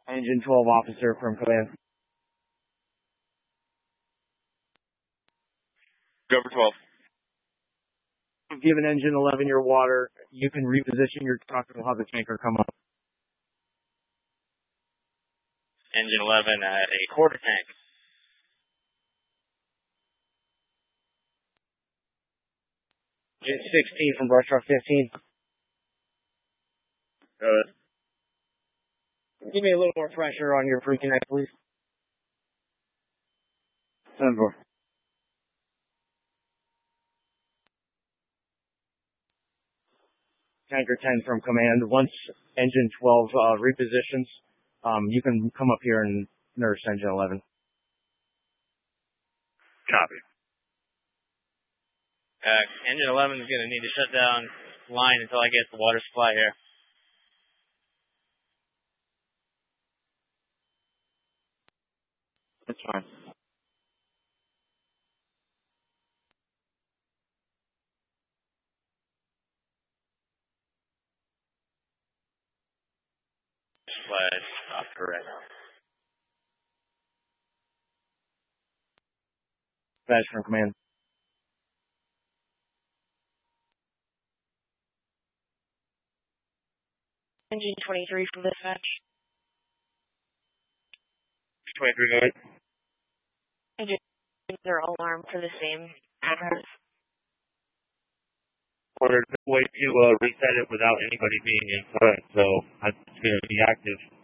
Engine 12 officer from command. Cover 12. Given engine 11 your water, you can reposition your truck and we'll have the tanker come up. Engine 11 at a quarter tank. Engine 16 from brush truck 15. Good. Give me a little more pressure on your pre-connect, please. 10-4. Tanker 10 from command. Once engine 12 repositions, you can come up here and nurse engine 11. Copy. Engine 11 is going to need to shut down line until I get the water supply here. That's fine. Supply stop correct. Badge from command. Engine 23 from dispatch. 23 good. Engines are alarmed for the same address. Ordered way to reset it without anybody being inside, so it's going to be active.